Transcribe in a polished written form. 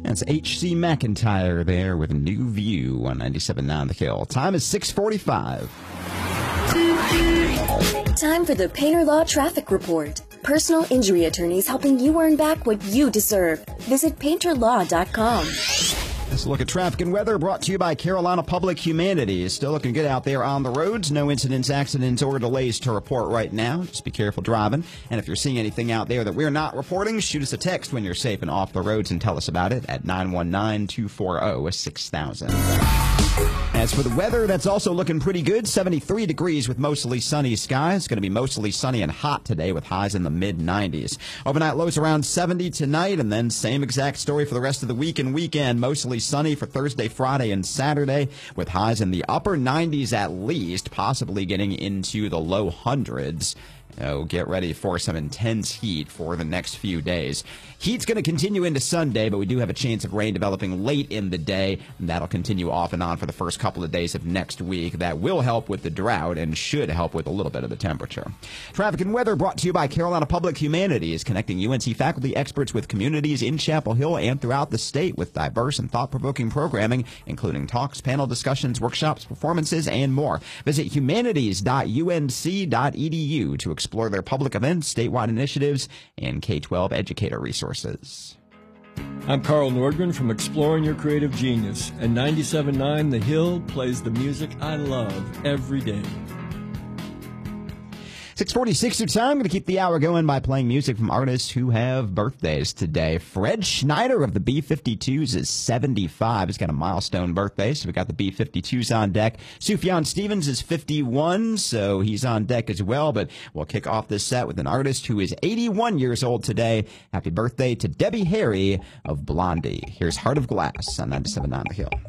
That's H.C. McIntyre there with a New View on 97.9 The Hill. Time is 6:45. Time for the Painter Law Traffic Report. Personal injury attorneys helping you earn back what you deserve. Visit painterlaw.com. Let's look at traffic and weather brought to you by Carolina Public Humanities. Still looking good out there on the roads. No incidents, accidents, or delays to report right now. Just be careful driving. And if you're seeing anything out there that we're not reporting, shoot us a text when you're safe and off the roads and tell us about it at 919-240-6000. As for the weather, that's also looking pretty good. 73 degrees with mostly sunny skies. It's going to be mostly sunny and hot today with highs in the mid-90s. Overnight lows around 70 tonight, and then same exact story for the rest of the week and weekend. Mostly sunny for Thursday, Friday, and Saturday with highs in the upper 90s at least, possibly getting into the low hundreds. Get ready for some intense heat for the next few days. Heat's going to continue into Sunday, but we do have a chance of rain developing late in the day, and that'll continue off and on for the first couple of days of next week. That will help with the drought and should help with a little bit of the temperature. Traffic and weather brought to you by Carolina Public Humanities, connecting UNC faculty experts with communities in Chapel Hill and throughout the state with diverse and thought-provoking programming, including talks, panel discussions, workshops, performances, and more. Visit humanities.unc.edu to explore their public events, statewide initiatives, and K-12 educator resources. I'm Carl Nordgren from Exploring Your Creative Genius, and 97.9 The Hill plays the music I love every day. 6:46 your time. I'm going to keep the hour going by playing music from artists who have birthdays today. Fred Schneider of the B-52s is 75. He's got a milestone birthday, so we got the B-52s on deck. Sufjan Stevens is 51, so he's on deck as well. But we'll kick off this set with an artist who is 81 years old today. Happy birthday to Debbie Harry of Blondie. Here's Heart of Glass on 97.9 The Hill.